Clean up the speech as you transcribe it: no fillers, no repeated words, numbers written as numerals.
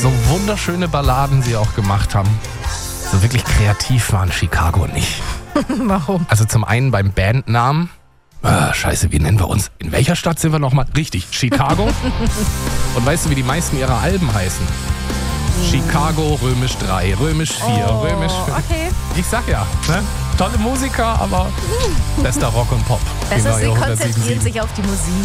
so wunderschöne Balladen sie auch gemacht haben. So wirklich kreativ waren Chicago nicht. Warum? Also zum einen beim Bandnamen. Scheiße, wie nennen wir uns? In welcher Stadt sind wir nochmal? Richtig, Chicago. Und weißt du, wie die meisten ihrer Alben heißen? Chicago, Römisch 3, Römisch 4, Römisch 5. Okay. Ich sag ja, ne? Tolle Musiker, aber bester Rock und Pop. Besser, Die sie neue konzentrieren 107.7. sich auf die Musik.